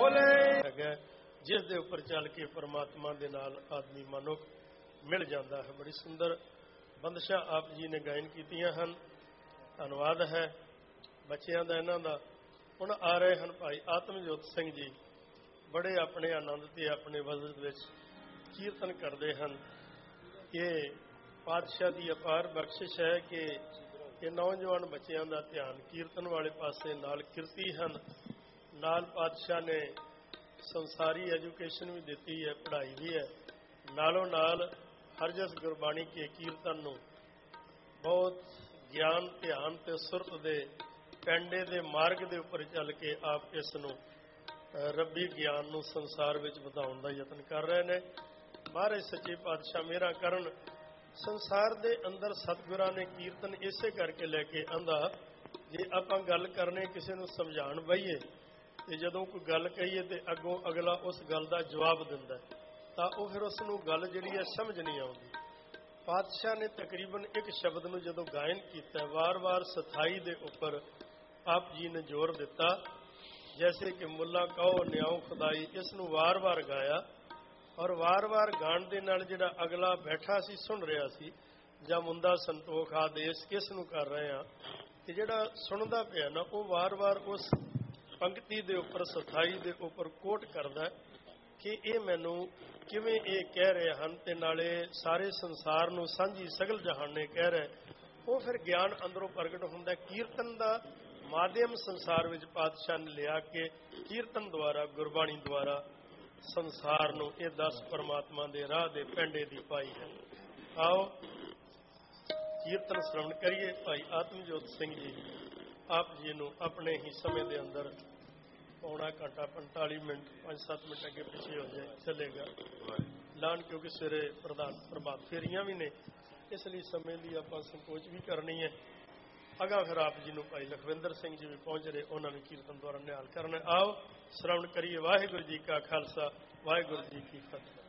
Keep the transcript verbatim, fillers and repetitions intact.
ਬੋਲੇ ਹੈਗਾ, ਜਿਸ ਦੇ ਉੱਪਰ ਚੱਲ ਕੇ ਪਰਮਾਤਮਾ ਦੇ ਨਾਲ ਆਦਮੀ ਮਨੁੱਖ ਮਿਲ ਜਾਂਦਾ ਹੈ। ਬੜੀ ਸੁੰਦਰ ਬੰਦਸ਼ਾਂ ਆਪ ਜੀ ਨੇ ਗਾਇਨ ਕੀਤੀਆਂ ਹਨ। ਧੰਨਵਾਦ ਹੈ ਬੱਚਿਆਂ ਦਾ ਇਹਨਾਂ ਦਾ। ਹੁਣ ਆ ਰਹੇ ਹਨ ਭਾਈ ਆਤਮਜੋਤ ਸਿੰਘ ਜੀ, ਬੜੇ ਆਪਣੇ ਆਨੰਦ ਤੇ ਆਪਣੇ ਵਜਦ ਵਿੱਚ ਕੀਰਤਨ ਕਰਦੇ ਹਨ। ਇਹ ਪਾਤਸ਼ਾਹ ਦੀ ਅਪਾਰ ਬਖਸ਼ਿਸ਼ ਹੈ ਕਿ ਇਹ ਨੌਜਵਾਨ ਬੱਚਿਆਂ ਦਾ ਧਿਆਨ ਕੀਰਤਨ ਵਾਲੇ ਪਾਸੇ ਨਾਲ ਕਿਰਤੀ ਹਨ। ਨਾਲ ਪਾਤਸ਼ਾਹ ਨੇ ਸੰਸਾਰੀ ਐਜੂਕੇਸ਼ਨ ਵੀ ਦਿੱਤੀ ਹੈ, ਪੜ੍ਹਾਈ ਵੀ ਹੈ। ਨਾਲੋਂ ਨਾਲ ਹਰਜਸ ਗੁਰਬਾਣੀ ਕੇ ਕੀਰਤਨ ਨੂੰ ਬਹੁਤ ਗਿਆਨ, ਧਿਆਨ ਤੇ ਸੁਰਤ ਦੇ ਪੈਂਡੇ ਦੇ ਮਾਰਗ ਦੇ ਉੱਪਰ ਚੱਲ ਕੇ ਆਪ ਇਸ ਨੂੰ ਰੱਬੀ ਗਿਆਨ ਨੂੰ ਸੰਸਾਰ ਵਿੱਚ ਵਧਾਉਣ ਦਾ ਯਤਨ ਕਰ ਰਹੇ ਨੇ। ਮਹਾਰਾਜ ਸੱਚੇ ਪਾਤਸ਼ਾਹ ਮੇਰਾ ਕਰਨ। ਸੰਸਾਰ ਦੇ ਅੰਦਰ ਸਤਿਗੁਰਾਂ ਨੇ ਕੀਰਤਨ ਇਸੇ ਕਰਕੇ ਲੈ ਕੇ ਆਂਦਾ, ਜੇ ਆਪਾਂ ਗੱਲ ਕਰਨੇ ਕਿਸੇ ਨੂੰ ਸਮਝਾਉਣ ਬਈਏ ਤੇ ਜਦੋਂ ਕੋਈ ਗੱਲ ਕਹੀਏ ਤੇ ਅੱਗੋਂ ਅਗਲਾ ਉਸ ਗੱਲ ਦਾ ਜਵਾਬ ਦਿੰਦਾ ਤਾਂ ਉਹ ਫਿਰ ਉਸ ਨੂੰ ਗੱਲ ਜਿਹੜੀ ਹੈ ਸਮਝ ਨਹੀਂ ਆਉਂਦੀ। ਪਾਤਸ਼ਾਹ ਨੇ ਤਕਰੀਬਨ ਇੱਕ ਸ਼ਬਦ ਨੂੰ ਜਦੋਂ ਗਾਇਨ ਕੀਤਾ, ਵਾਰ-ਵਾਰ ਸਥਾਈ ਦੇ ਉੱਪਰ ਆਪ ਜੀ ਨੇ ਜ਼ੋਰ ਦਿੱਤਾ। ਜੈਸੇ ਕਿ ਮੁੱਲਾ ਕਹੋ ਨਿਆਉ ਖੁਦਾਈ, ਇਸ ਨੂੰ ਵਾਰ-ਵਾਰ ਗਾਇਆ ਔਰ ਵਾਰ-ਵਾਰ ਗਾਣ ਦੇ ਨਾਲ ਜਿਹੜਾ ਅਗਲਾ ਬੈਠਾ ਸੀ ਸੁਣ ਰਿਹਾ ਸੀ, ਜਾਂ ਮੁੰਦਾ ਸੰਤੋਖ ਆਦੇਸ਼ ਕਿਸ ਨੂੰ ਕਰ ਰਹੇ ਆ, ਤੇ ਜਿਹੜਾ ਸੁਣਦਾ ਪਿਆ ਨਾ ਉਹ ਵਾਰ-ਵਾਰ ਉਸ ਪੰਕਤੀ ਦੇ ਉੱਪਰ ਸਥਾਈ ਦੇ ਉੱਪਰ ਕੋਟ ਕਰਦਾ ਕਿ ਇਹ ਮੈਨੂੰ ਕਿਵੇਂ ਇਹ ਕਹਿ ਰਹੇ ਹਨ ਤੇ ਨਾਲੇ ਸਾਰੇ ਸੰਸਾਰ ਨੂੰ ਸਾਂਝੀ ਸਗਲ ਜਹਾਨੇ ਕਹਿ ਰਹੇ। ਉਹ ਫਿਰ ਗਿਆਨ ਅੰਦਰੋਂ ਪ੍ਰਗਟ ਹੁੰਦਾ। ਕੀਰਤਨ ਦਾ ਮਾਧਿਅਮ ਸੰਸਾਰ ਵਿੱਚ ਪਾਤਸ਼ਾਹ ਨੇ ਲਿਆ ਕੇ ਕੀਰਤਨ ਦੁਆਰਾ, ਗੁਰਬਾਣੀ ਦੁਆਰਾ ਸੰਸਾਰ ਨੂੰ ਇਹ ਦਸ ਪਰਮਾਤਮਾ ਦੇ ਰਾਹ ਦੇ ਪੈਂਡੇ ਦੀ ਪਾਈ ਹੈ। ਆਓ ਕੀਰਤਨ ਸ਼ਰਵਣ ਕਰੀਏ। ਭਾਈ ਆਤਮਜੋਤ ਸਿੰਘ ਜੀ ਆਪ ਜੀ ਨੂੰ ਆਪਣੇ ਹੀ ਸਮੇਂ ਦੇ ਅੰਦਰ ਪੌਣਾ ਘੰਟਾ ਪੰਤਾਲੀ ਮਿੰਟ ਪੰਜ ਸੱਤ ਮਿੰਟ ਅੱਗੇ ਪਿੱਛੇ ਹੋ ਜਾਏ ਚੱਲੇਗਾ ਲਾਣ, ਕਿਉਂਕਿ ਸਵੇਰੇ ਪ੍ਰਧਾਨ ਪ੍ਰਭਾਤ ਫੇਰੀਆਂ ਵੀ ਨੇ, ਇਸ ਲਈ ਸਮੇਂ ਦੀ ਆਪਾਂ ਸੰਕੋਚ ਵੀ ਕਰਨੀ ਹੈ। ਅਗਾਂਹ ਫਿਰ ਆਪ ਜੀ ਨੂੰ ਭਾਈ ਲਖਵਿੰਦਰ ਸਿੰਘ ਜੀ ਵੀ ਪਹੁੰਚ ਰਹੇ, ਉਹਨਾਂ ਨੂੰ ਕੀਰਤਨ ਦੁਆਰਾ ਨਿਹਾਲ ਕਰਨਾ। ਆਓ ਸ਼ਰਵਣ ਕਰੀਏ। ਵਾਹਿਗੁਰੂ ਜੀ ਕਾ ਖਾਲਸਾ, ਵਾਹਿਗੁਰੂ ਜੀ ਕੀ ਫਤਿਹ।